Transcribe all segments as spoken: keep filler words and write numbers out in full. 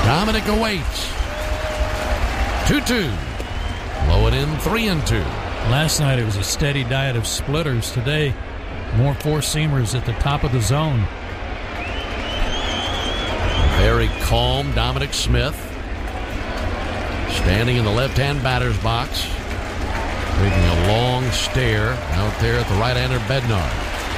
Dominic awaits. two two. Low and in, three and two. Last night it was a steady diet of splitters. Today, more four-seamers at the top of the zone. Very calm Dominic Smith. Standing in the left-hand batter's box. Taking a long stare out there at the right-hander Bednar.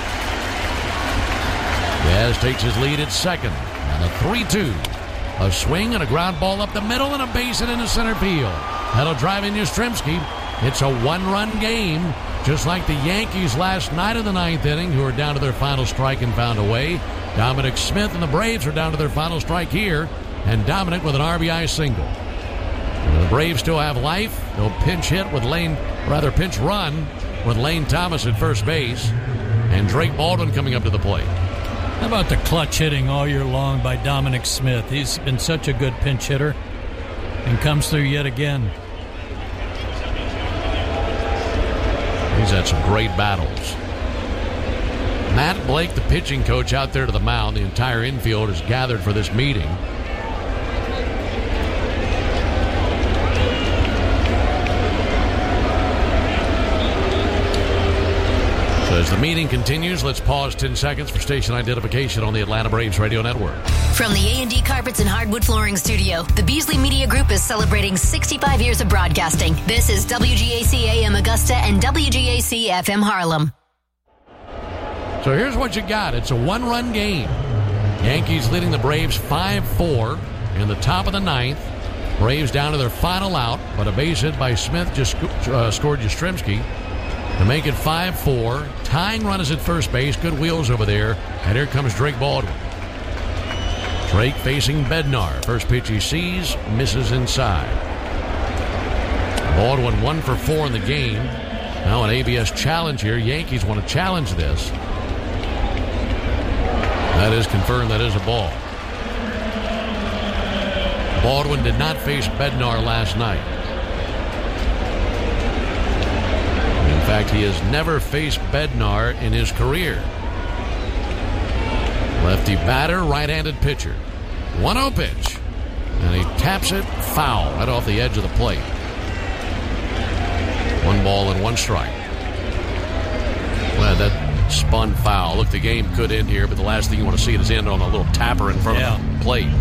Yaz takes his lead at second. And a three two. A swing and a ground ball up the middle and a base hit into center field. That'll drive in Yastrzemski. It's a one-run game, just like the Yankees last night in the ninth inning, who are down to their final strike and found a way. Dominic Smith and the Braves are down to their final strike here, and Dominic with an R B I single. The Braves still have life. They'll pinch hit with Lane, rather pinch run with Lane Thomas at first base, and Drake Baldwin coming up to the plate. How about the clutch hitting all year long by Dominic Smith? He's been such a good pinch hitter and comes through yet again. He's had some great battles. Matt Blake, the pitching coach, out there to the mound. The entire infield is gathered for this meeting. So as the meeting continues, let's pause ten seconds for station identification on the Atlanta Braves Radio Network. From the A and D Carpets and Hardwood Flooring Studio, the Beasley Media Group is celebrating sixty-five years of broadcasting. This is W G A C A M Augusta and W G A C F M Harlem. So here's what you got. It's a one-run game. Yankees leading the Braves five four in the top of the ninth. Braves down to their final out, but a base hit by Smith just uh, scored Yastrzemski to make it five four. Tying runners at first base. Good wheels over there. And here comes Drake Baldwin. Drake facing Bednar. First pitch he sees, misses inside. Baldwin one for four in the game. Now an A B S challenge here. Yankees want to challenge this. That is confirmed. That is a ball. Baldwin did not face Bednar last night. In fact, he has never faced Bednar in his career. Lefty batter, right-handed pitcher. one oh pitch. And he taps it foul right off the edge of the plate. One ball and one strike. Well, that spun foul. Look, the game could end here, but the last thing you want to see is end on a little tapper in front yeah. of the plate.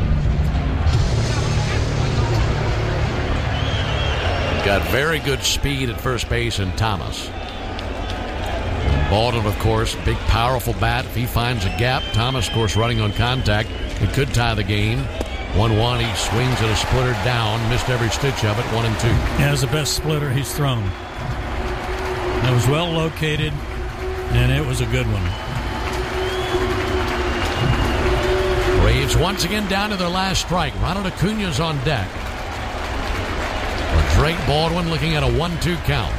Got very good speed at first base in Thomas. And Baldwin, of course, big, powerful bat. If he finds a gap, Thomas, of course, running on contact, it could tie the game. one one, he swings at a splitter down, missed every stitch of it, one and two. Yeah, it's the best splitter he's thrown. It was well located, and it was a good one. Braves once again down to their last strike. Ronald Acuna's on deck. Drake Baldwin looking at a one two count.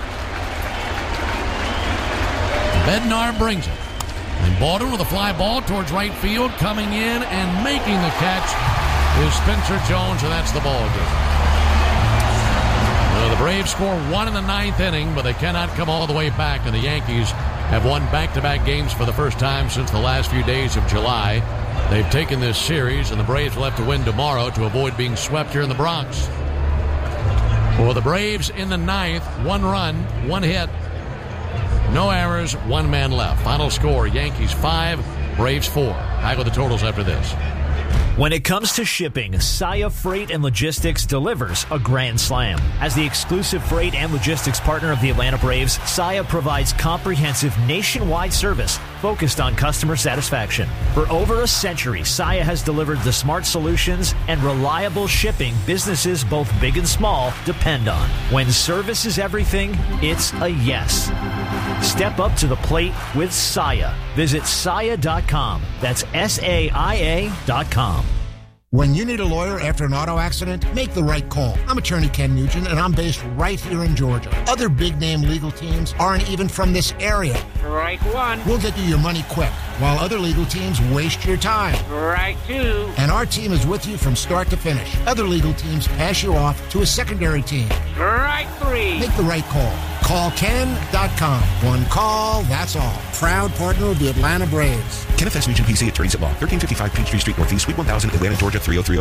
Bednar brings it. And Baldwin with a fly ball towards right field. Coming in and making the catch is Spencer Jones, and that's the ball game. Well, the Braves score one in the ninth inning, but they cannot come all the way back, and the Yankees have won back-to-back games for the first time since the last few days of July. They've taken this series, and the Braves will have to win tomorrow to avoid being swept here in the Bronx. For the Braves in the ninth, one run, one hit, no errors, one man left. Final score, Yankees five, Braves four. Back with the totals after this. When it comes to shipping, Saia Freight and Logistics delivers a grand slam. As the exclusive freight and logistics partner of the Atlanta Braves, Saia provides comprehensive nationwide service focused on customer satisfaction. For over a century, Saia has delivered the smart solutions and reliable shipping businesses both big and small depend on. When service is everything, it's a yes. Step up to the plate with Saia. Visit Saia dot com. That's S A I A dot com. When you need a lawyer after an auto accident, make the right call. I'm attorney Ken Nugent, and I'm based right here in Georgia. Other big-name legal teams aren't even from this area. Right one. We'll get you your money quick, while other legal teams waste your time. Right two. And our team is with you from start to finish. Other legal teams pass you off to a secondary team. Right three. Make the right call. Call Ken dot com. One call, that's all. Proud partner of the Atlanta Braves. Kenneth S. Nugent, P C, Attorneys at Law, thirteen fifty-five Peachtree Street Northeast, Suite one thousand, Atlanta, Georgia, three oh three oh.